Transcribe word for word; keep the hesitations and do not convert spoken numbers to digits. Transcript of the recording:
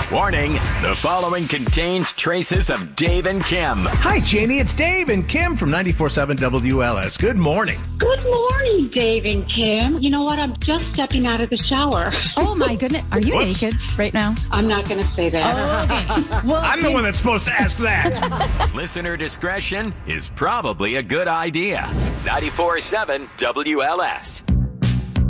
Warning, the following contains traces of Dave and Kim. Hi, Jamie. It's Dave and Kim from ninety-four point seven W L S. Good morning. Good morning, Dave and Kim. You know what? I'm just stepping out of the shower. Oh, my goodness. Are you Whoops. naked right now? I'm not going to say that. Oh, okay. Well, I'm the one that's supposed to ask that. Listener discretion is probably a good idea. ninety-four point seven W L S.